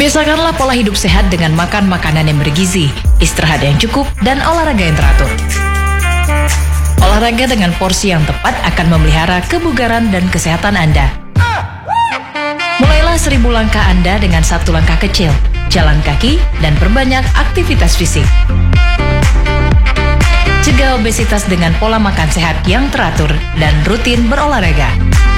Biasakanlah pola hidup sehat dengan makan makanan yang bergizi, istirahat yang cukup, dan olahraga yang teratur. Olahraga dengan porsi yang tepat akan memelihara kebugaran dan kesehatan Anda. Mulailah 1000 langkah Anda dengan 1 langkah kecil, jalan kaki, dan perbanyak aktivitas fisik. Cegah obesitas dengan pola makan sehat yang teratur dan rutin berolahraga.